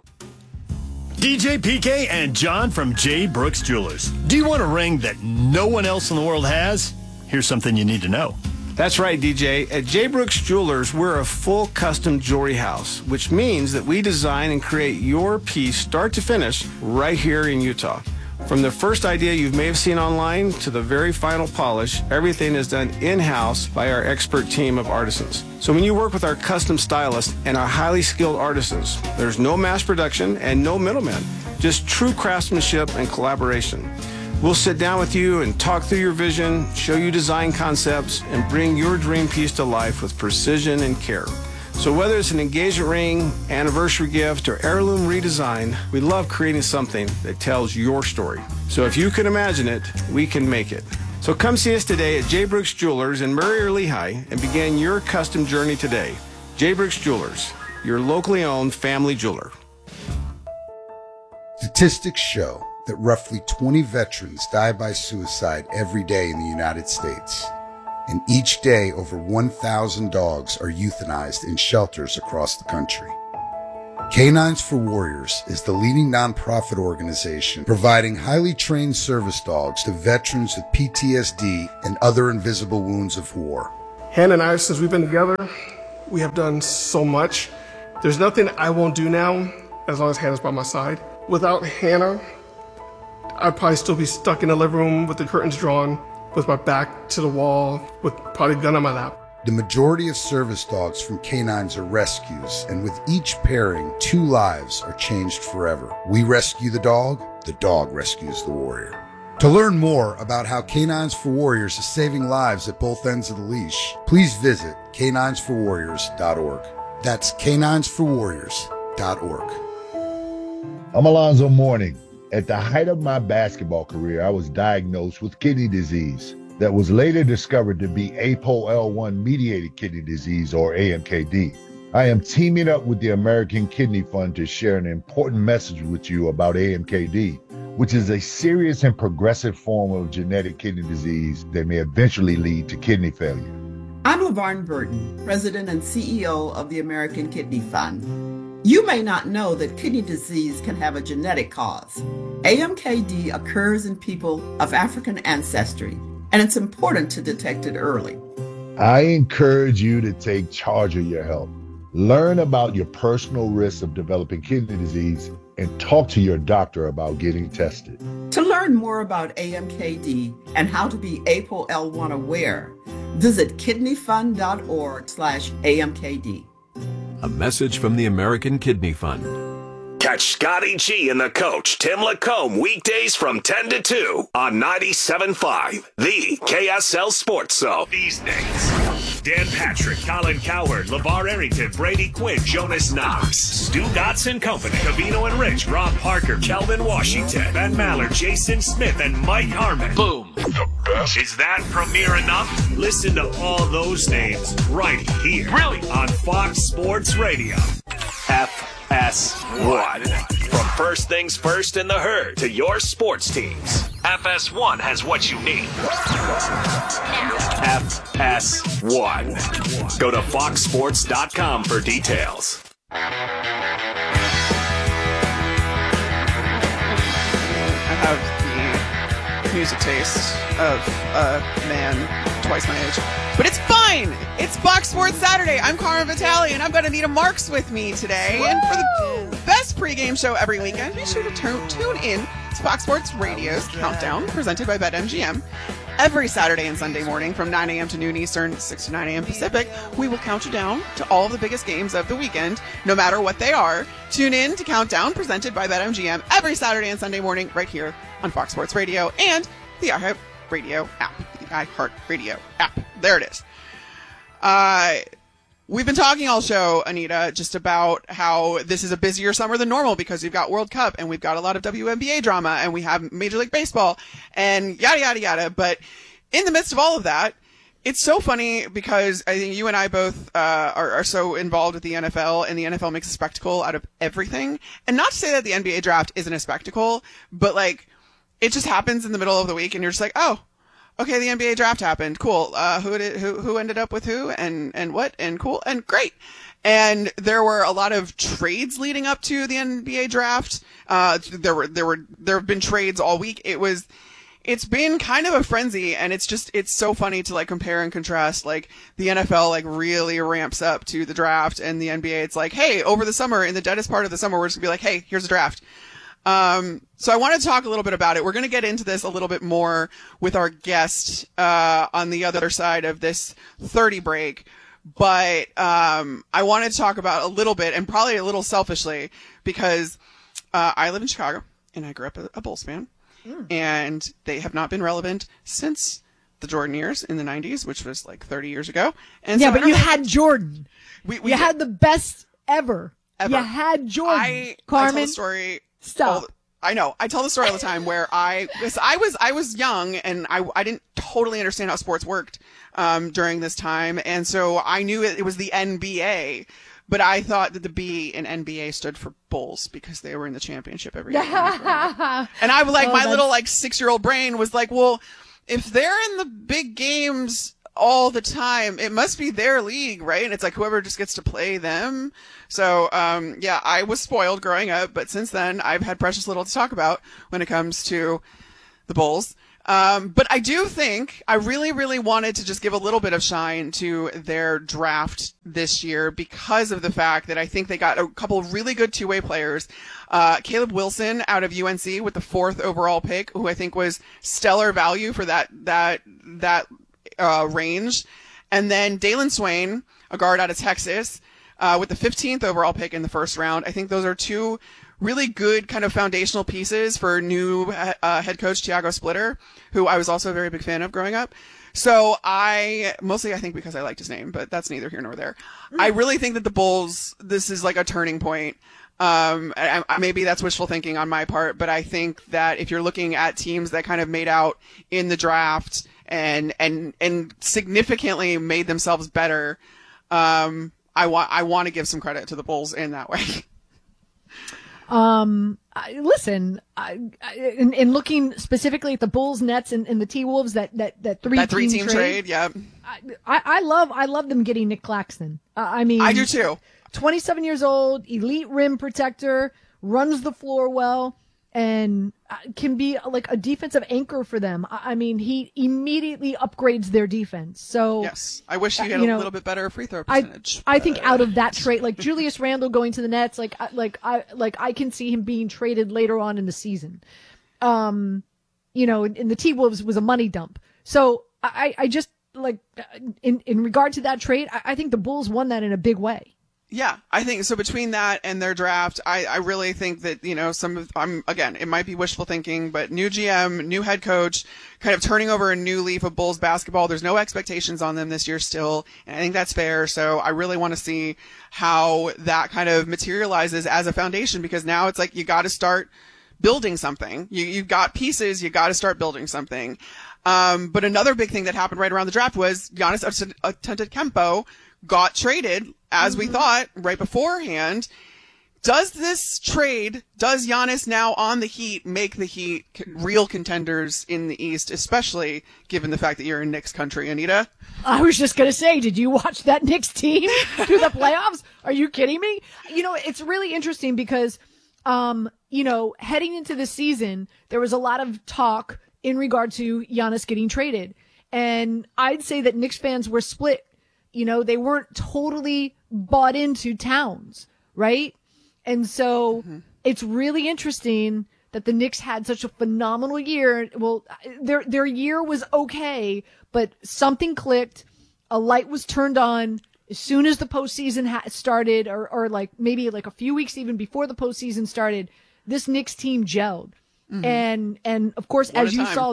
DJ PK and John from J. Brooks Jewelers. Do you want a ring that no one else in the world has? Here's something you need to know. That's right, DJ. At J. Brooks Jewelers, we're a full custom jewelry house, which means that we design and create your piece start to finish right here in Utah. From the first idea you may have seen online to the very final polish, everything is done in-house by our expert team of artisans. So when you work with our custom stylists and our highly skilled artisans, there's no mass production and no middlemen, just true craftsmanship and collaboration. We'll sit down with you and talk through your vision, show you design concepts, and bring your dream piece to life with precision and care. So whether it's an engagement ring, anniversary gift, or heirloom redesign, we love creating something that tells your story. So if you can imagine it, we can make it. So come see us today at J. Brooks Jewelers in Murray or Lehigh and begin your custom journey today. J. Brooks Jewelers, your locally owned family jeweler. Statistics show that roughly 20 veterans die by suicide every day in the United States. And each day, over 1,000 dogs are euthanized in shelters across the country. Canines for Warriors is the leading nonprofit organization providing highly trained service dogs to veterans with PTSD and other invisible wounds of war. Hannah and I, since we've been together, we have done so much. There's nothing I won't do now as long as Hannah's by my side. Without Hannah, I'd probably still be stuck in the living room with the curtains drawn, with my back to the wall, with probably a gun on my lap. The majority of service dogs from canines are rescues, and with each pairing, 2 lives are changed forever. We rescue the dog rescues the warrior. To learn more about how Canines for Warriors is saving lives at both ends of the leash, please visit caninesforwarriors.org. That's caninesforwarriors.org. I'm Alonzo Mourning. At the height of my basketball career, I was diagnosed with kidney disease that was later discovered to be APOL1-mediated kidney disease, or AMKD. I am teaming up with the American Kidney Fund to share an important message with you about AMKD, which is a serious and progressive form of genetic kidney disease that may eventually lead to kidney failure. I'm LaVarn Burton, President and CEO of the American Kidney Fund. You may not know that kidney disease can have a genetic cause. AMKD occurs in people of African ancestry, and it's important to detect it early. I encourage you to take charge of your health. Learn about your personal risks of developing kidney disease and talk to your doctor about getting tested. To learn more about AMKD and how to be APOL1 aware, visit kidneyfund.org/AMKD. A message from the American Kidney Fund. Catch Scotty G and the coach, Tim Lacombe, weekdays from 10 to 2 on 97.5, the KSL Sports Zone. These days, Dan Patrick, Colin Cowherd, LeVar Arrington, Brady Quinn, Jonas Knox, Stu Dotson Company, Cavino and Rich, Rob Parker, Kelvin Washington, Ben Maller, Jason Smith, and Mike Harmon. Boom. The best. Is that premiere enough? Listen to all those names right here. Really? On Fox Sports Radio. FS1. From first things first in the herd to your sports teams, FS1 has what you need. FS1. Go to foxsports.com for details. I have the music taste of a man twice my age. But it's fine! It's Fox Sports Saturday. I'm Carmen Vitale, and I've got Anita Marks with me today. Woo! And for the best pregame show every weekend, be sure to tune in to Fox Sports Radio's Countdown, presented by BetMGM. Every Saturday and Sunday morning from 9 a.m. to noon Eastern, 6 to 9 a.m. Pacific, we will count you down to all of the biggest games of the weekend, no matter what they are. Tune in to Countdown, presented by BetMGM, every Saturday and Sunday morning right here on Fox Sports Radio and the iHeartRadio app. The iHeartRadio app. There it is. We've been talking all show, Anita, just about how this is a busier summer than normal because we've got World Cup and we've got a lot of WNBA drama and we have Major League Baseball and yada, yada, yada. But in the midst of all of that, it's so funny because I think you and I both are so involved with the NFL, and the NFL makes a spectacle out of everything. And not to say that the NBA draft isn't a spectacle, but like it just happens in the middle of the week and you're just like, oh, okay, the NBA draft happened. Cool. Who ended up with who and what and cool and great. And there were a lot of trades leading up to the NBA draft. There have been trades all week. It's been kind of a frenzy, and it's so funny to like compare and contrast. Like the NFL like really ramps up to the draft, and the NBA it's like, hey, over the summer, in the deadest part of the summer, we're just gonna be like, hey, here's a draft. So I want to talk a little bit about it. We're going to get into this a little bit more with our guest, on the other side of this 30 break. But, I wanted to talk about a little bit, and probably a little selfishly, because, I live in Chicago and I grew up a Bulls fan, and they have not been relevant since the Jordan years in the 90s, which was like 30 years ago. And yeah, so but you had Jordan. You had the best ever. You had Jordan. Carmen. I tell the story. Stop. I know. I tell the story all the time where I was young and I didn't totally understand how sports worked during this time, and so I knew it was the NBA, But I thought that the B in NBA stood for Bulls because they were in the championship every year. And I was like, my little like 6-year-old brain was like, well, if they're in the big games all the time, it must be their league, right? And it's like whoever just gets to play them. So, yeah, I was spoiled growing up, but since then I've had precious little to talk about when it comes to the Bulls. But I do think I really, really wanted to just give a little bit of shine to their draft this year because of the fact that I think they got a couple of really good two-way players. Caleb Wilson out of UNC with the 4th overall pick, who I think was stellar value for that range. And then Dalen Swain, a guard out of Texas, with the 15th overall pick in the first round. I think those are two really good kind of foundational pieces for new head coach Tiago Splitter, who I was also a very big fan of growing up. So I think because I liked his name, but that's neither here nor there. I really think that the Bulls, this is like a turning point. Maybe that's wishful thinking on my part, but I think that if you're looking at teams that kind of made out in the draft and significantly made themselves better, I want to give some credit to the Bulls in that way. Listen, in looking specifically at the Bulls, Nets, and the T-Wolves, that three-team trade, yeah. I love them getting Nick Claxton. I mean, I do too. 27 years old, elite rim protector, runs the floor well, and can be like a defensive anchor for them. I mean, he immediately upgrades their defense. So yes, I wish he had a little bit better free throw percentage. I think out of that trade, like Julius Randle going to the Nets, I can see him being traded later on in the season. And the T-Wolves was a money dump. So I just like in regard to that trade, I think the Bulls won that in a big way. Yeah, I think so. Between that and their draft, I really think that, again, it might be wishful thinking, but new GM, new head coach, kind of turning over a new leaf of Bulls basketball. There's no expectations on them this year still, and I think that's fair. So I really want to see how that kind of materializes as a foundation, because now it's like you got to start building something. You've got pieces, you got to start building something. But another big thing that happened right around the draft was Giannis Antetokounmpo got traded, as we thought, right beforehand. Does Giannis now on the Heat make the Heat real contenders in the East, especially given the fact that you're in Knicks country, Anita? I was just going to say, did you watch that Knicks team do the playoffs? Are you kidding me? It's really interesting because, heading into the season, there was a lot of talk in regard to Giannis getting traded. And I'd say that Knicks fans were split. They weren't totally bought into Towns, right? And so it's really interesting that the Knicks had such a phenomenal year. Well, their year was okay, but something clicked. A light was turned on as soon as the postseason started, or like maybe like a few weeks even before the postseason started. This Knicks team gelled. And of course, as you saw,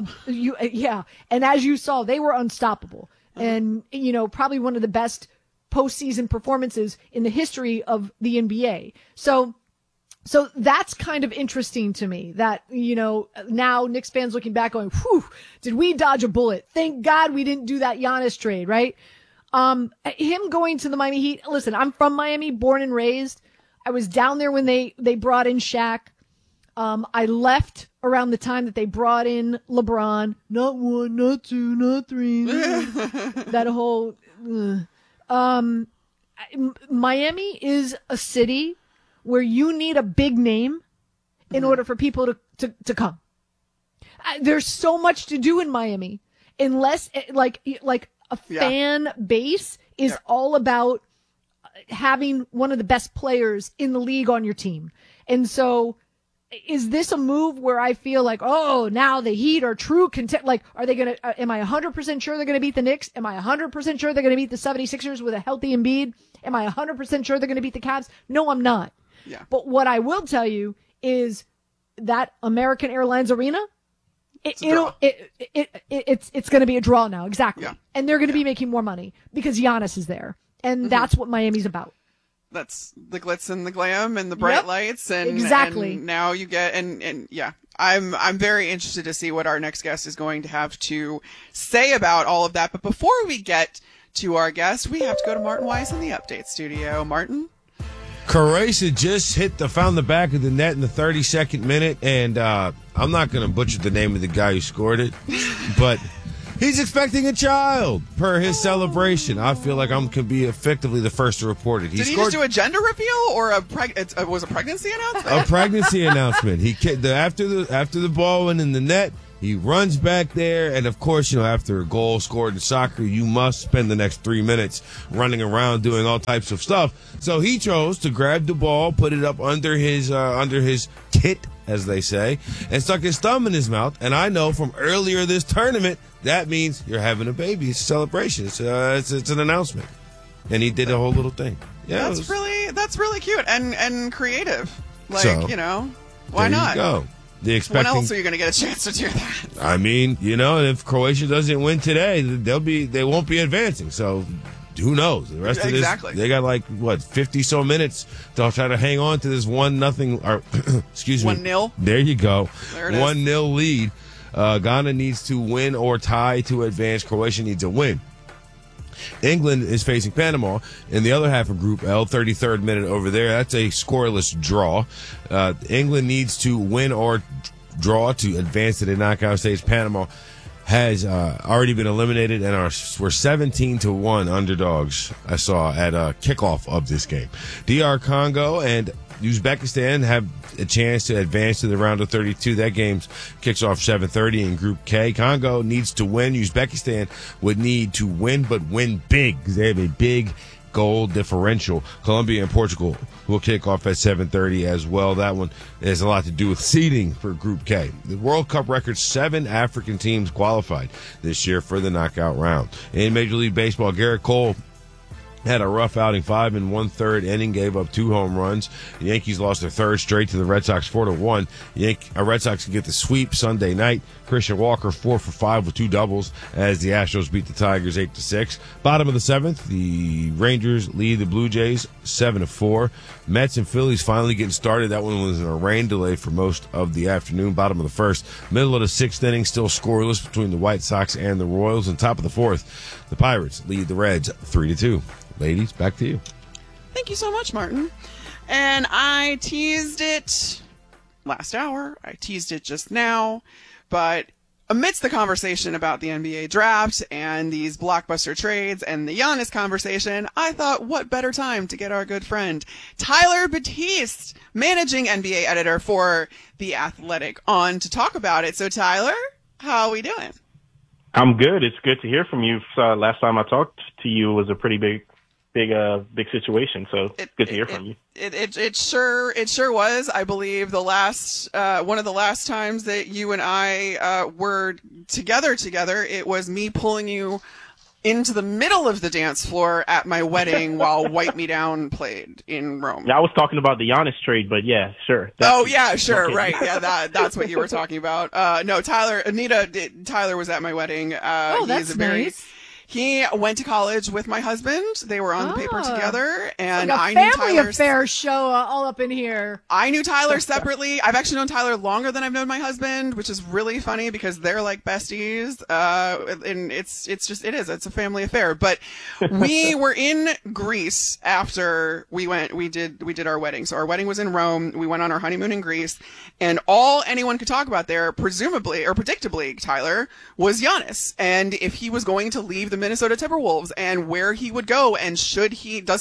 they were unstoppable. And, probably one of the best postseason performances in the history of the NBA. So that's kind of interesting to me that, now Knicks fans looking back going, whew, did we dodge a bullet? Thank God we didn't do that Giannis trade, right? Him going to the Miami Heat. Listen, I'm from Miami, born and raised. I was down there when they brought in Shaq. I left around the time that they brought in LeBron. Not 1, not 2, not 3. That whole, Miami is a city where you need a big name in order for people to come. There's so much to do in Miami, unless like a fan base is all about having one of the best players in the league on your team. And so, is this a move where I feel like, oh, now the Heat are true content? Like, are they going to, am I 100% sure they're going to beat the Knicks? Am I 100% sure they're going to beat the 76ers with a healthy Embiid? Am I 100% sure they're going to beat the Cavs? No, I'm not. Yeah. But what I will tell you is that American Airlines Arena, it's going to be a draw now. Exactly. Yeah. And they're going to be making more money because Giannis is there. And that's what Miami's about. That's the glitz and the glam and the bright lights. And exactly. And now you get, and yeah, I'm very interested to see what our next guest is going to have to say about all of that. But before we get to our guest, we have to go to Martin Weiss in the Update Studio. Martin? Croatia just found the back of the net in the 32nd minute, and I'm not going to butcher the name of the guy who scored it, but he's expecting a child per his celebration. I feel like I could be effectively the first to report it. Did he just do a gender reveal or was a pregnancy announcement? A pregnancy announcement. After the ball went in the net, he runs back there, and of course, after a goal scored in soccer, you must spend the next 3 minutes running around doing all types of stuff. So he chose to grab the ball, put it up under his kit, as they say, and stuck his thumb in his mouth. And I know from earlier this tournament, that means you're having a baby. It's a celebration. It's an announcement. And he did a whole little thing. Yeah, that's really cute and creative. Like, so, why not? There you go. When else are you going to get a chance to do that? I mean, if Croatia doesn't win today, they won't be advancing. So who knows? The rest of this, they got 50 so minutes to try to hang on to this 1-0 or excuse me, 1-0. There you go. There it is. 1-0 lead. Ghana needs to win or tie to advance. Croatia needs a win. England is facing Panama in the other half of Group L, 33rd minute over there. That's a scoreless draw. England needs to win or draw to advance to the knockout stage. Panama has already been eliminated and we're 17-1 underdogs, I saw, at kickoff of this game. DR Congo and Uzbekistan have a chance to advance to the round of 32. That game kicks off 7:30 in Group K. Congo needs to win. Uzbekistan would need to win, but win big because they have a big goal differential. Colombia and Portugal will kick off at 7:30 as well. That one has a lot to do with seeding for Group K. The World Cup record, 7 African teams qualified this year for the knockout round. In Major League Baseball, Garrett Cole had a rough outing, 5 1/3 inning, gave up 2 home runs. The Yankees lost their third straight to the Red Sox 4-1. Red Sox can get the sweep Sunday night. Christian Walker 4 for 5 with 2 doubles as the Astros beat the Tigers 8-6. Bottom of the 7th, the Rangers lead the Blue Jays 7-4. Mets and Phillies finally getting started. That one was in a rain delay for most of the afternoon. Bottom of the 1st, middle of the 6th inning, still scoreless between the White Sox and the Royals. And top of the 4th, the Pirates lead the Reds 3-2. Ladies, back to you. Thank you so much, Martin. And I teased it last hour. I teased it just now. But amidst the conversation about the NBA draft and these blockbuster trades and the Giannis conversation, I thought, what better time to get our good friend Tyler Batiste, managing NBA editor for The Athletic, on to talk about it. So, Tyler, how are we doing? I'm good. It's good to hear from you. Last time I talked to you was a pretty big situation. So it's good to hear from you. It sure was. I believe the last one of the last times that you and I were together, it was me pulling you into the middle of the dance floor at my wedding while Wipe Me Down played in Rome. Yeah, I was talking about the Giannis trade, but yeah, sure. Sure, okay. Right. Yeah, that's what you were talking about. No, Tyler was at my wedding. That's nice. He went to college with my husband. They were on the paper together, and like I knew family Tyler. affair show all up in here. I knew Tyler separately. I've actually known Tyler longer than I've known my husband, which is really funny because they're like besties. And it's a family affair. But we were in Greece after we did our wedding. So our wedding was in Rome. We went on our honeymoon in Greece, and all anyone could talk about there, presumably or predictably, Tyler, was Giannis, and if he was going to leave the Minnesota Timberwolves and where he would go, and should he do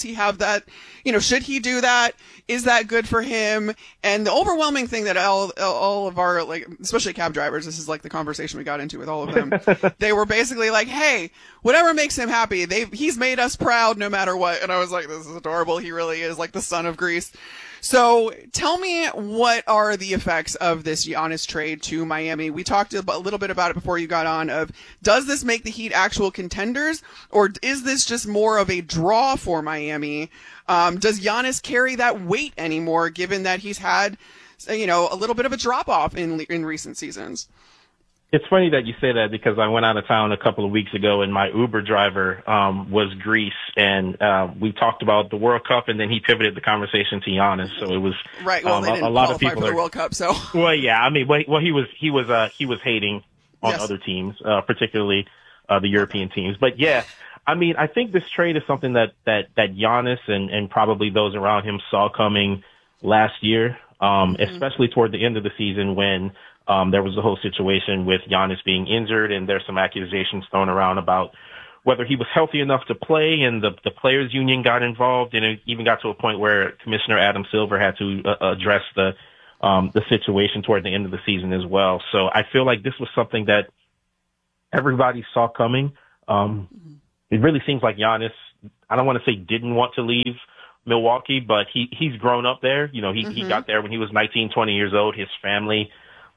that? Is that good for him? And the overwhelming thing that all of our, like, especially cab drivers, this is like the conversation we got into with all of them. They were basically like, hey, whatever makes him happy, he's made us proud no matter what. And I was like, this is adorable. He really is like the son of Greece. So tell me, what are the effects of this Giannis trade to Miami? We talked a little bit about it before you got on, of does this make the Heat actual contenders, or is this just more of a draw for Miami? Does Giannis carry that weight anymore, given that he's had, a little bit of a drop off in recent seasons? It's funny that you say that, because I went out of town a couple of weeks ago and my Uber driver was Greece, and we talked about the World Cup, and then he pivoted the conversation to Giannis. So it was right. Well, they didn't a lot qualify of people for the World Cup. So well, yeah. I mean, he was hating on other teams, particularly the European teams. But yeah, I mean, I think this trade is something that Giannis and probably those around him saw coming last year, especially toward the end of the season when there was the whole situation with Giannis being injured, and there's some accusations thrown around about whether he was healthy enough to play, and the players union got involved, and it even got to a point where Commissioner Adam Silver had to address the situation toward the end of the season as well. So I feel like this was something that everybody saw coming. It really seems like Giannis, I don't want to say didn't want to leave Milwaukee, but he's grown up there. You know, he got there when he was 19, 20 years old. His family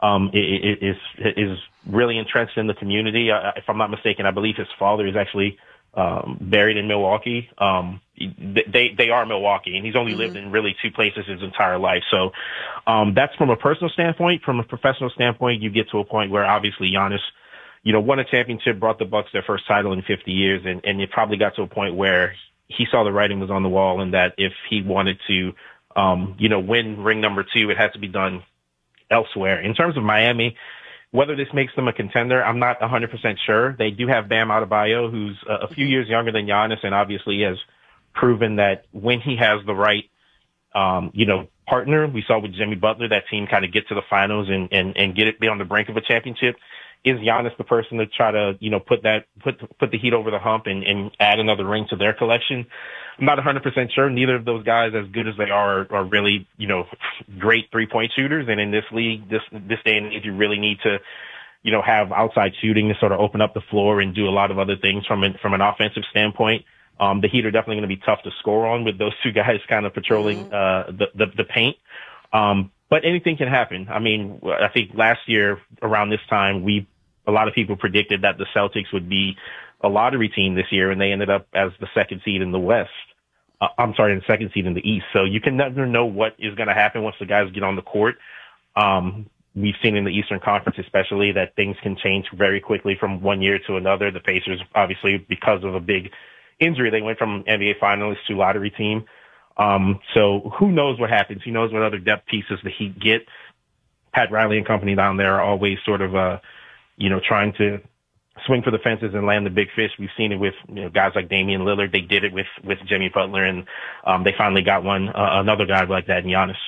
is really entrenched in the community. If I'm not mistaken, I believe his father is actually buried in Milwaukee. They are Milwaukee, and he's only lived in really two places his entire life. So that's from a personal standpoint. From a professional standpoint, you get to a point where obviously Giannis, you know, won a championship, brought the Bucks their first title in 50 years, and it probably got to a point where he saw the writing was on the wall, and that if he wanted to, win ring number 2, it had to be done elsewhere. In terms of Miami, whether this makes them a contender, I'm not 100% sure. They do have Bam Adebayo, who's a few years younger than Giannis, and obviously has proven that when he has the right, partner, we saw with Jimmy Butler, that team kind of get to the finals and be on the brink of a championship. Is Giannis the person to try to, put the Heat over the hump and add another ring to their collection? I'm not 100% sure. Neither of those guys, as good as they are really, great 3-point shooters. And in this league, this day and age, you really need to, have outside shooting to sort of open up the floor and do a lot of other things from an offensive standpoint. The Heat are definitely going to be tough to score on with those two guys kind of patrolling the paint. But anything can happen. I mean, I think last year around this time, a lot of people predicted that the Celtics would be a lottery team this year, and they ended up as the second seed in the West. The second seed in the East. So you can never know what is going to happen once the guys get on the court. We've seen in the Eastern Conference especially that things can change very quickly from one year to another. The Pacers, obviously, because of a big injury, they went from NBA finalist to lottery team. So who knows what happens? Who knows what other depth pieces the Heat get? Pat Riley and company down there are always sort of, trying to swing for the fences and land the big fish. We've seen it with guys like Damian Lillard. They did it with Jimmy Butler, and they finally got another guy like that in Giannis.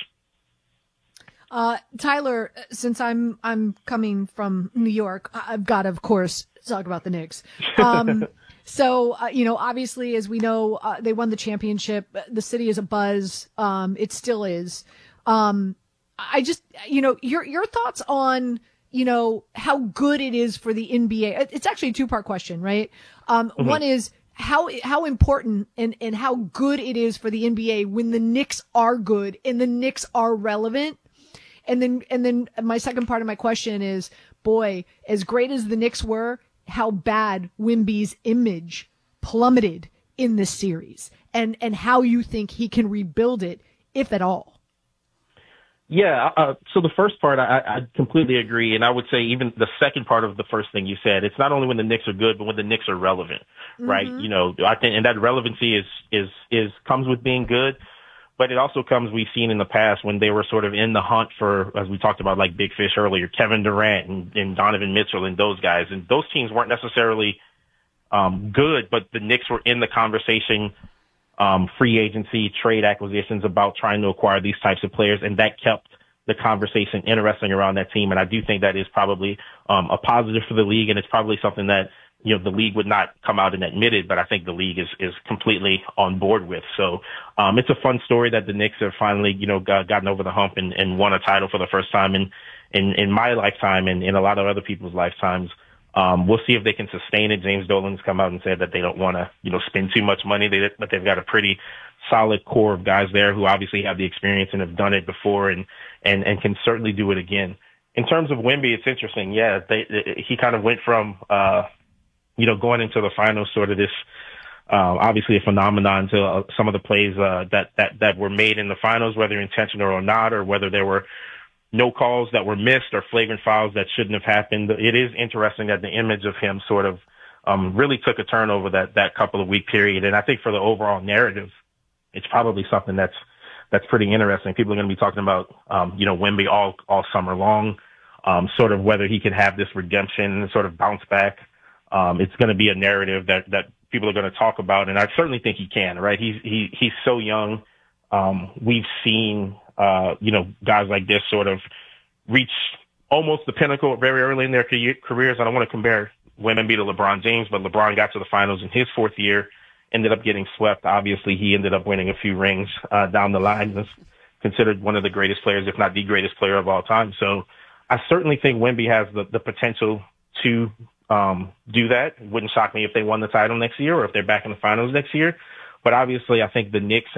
Tyler, since I'm coming from New York, I've got to, of course, talk about the Knicks. So, obviously, as we know, they won the championship. The city is abuzz. It still is. I just, your thoughts on, how good it is for the NBA. It's actually a 2-part question, right? One is how important and how good it is for the NBA when the Knicks are good and the Knicks are relevant. And then my second part of my question is, boy, as great as the Knicks were, how bad Wemby's image plummeted in this series, and how you think he can rebuild it, if at all. Yeah. So the first part, I completely agree. And I would say even the second part of the first thing you said, it's not only when the Knicks are good, but when the Knicks are relevant, right? I think, and that relevancy is comes with being good, but it also comes, we've seen in the past when they were sort of in the hunt for, as we talked about, like Big Fish earlier, Kevin Durant and Donovan Mitchell and those guys. And those teams weren't necessarily good, but the Knicks were in the conversation, free agency, trade acquisitions, about trying to acquire these types of players. And that kept the conversation interesting around that team. And I do think that is probably a positive for the league. And it's probably something that, the league would not come out and admit it, but I think the league is completely on board with. So, it's a fun story that the Knicks have finally, gotten over the hump and won a title for the first time in my lifetime and in a lot of other people's lifetimes. We'll see if they can sustain it. James Dolan's come out and said that they don't want to, spend too much money, but they've got a pretty solid core of guys there who obviously have the experience and have done it before and can certainly do it again. In terms of Wemby, it's interesting. Yeah, he kind of went from, going into the finals, sort of this, obviously a phenomenon to some of the plays that were made in the finals, whether intentional or not, or whether there were no calls that were missed or flagrant fouls that shouldn't have happened. It is interesting that the image of him sort of really took a turn over that couple of week period. And I think for the overall narrative, it's probably something that's pretty interesting. People are going to be talking about, Wemby all summer long, sort of whether he can have this redemption and sort of bounce back. It's going to be a narrative that people are going to talk about, and I certainly think he can. Right? He's so young. We've seen guys like this sort of reach almost the pinnacle very early in their careers. I don't want to compare Wemby to LeBron James, but LeBron got to the finals in his fourth year, ended up getting swept. Obviously, he ended up winning a few rings down the line. Was considered one of the greatest players, if not the greatest player of all time. So I certainly think Wemby has the potential to do that. It wouldn't shock me if they won the title next year or if they're back in the finals next year. But obviously, I think the Knicks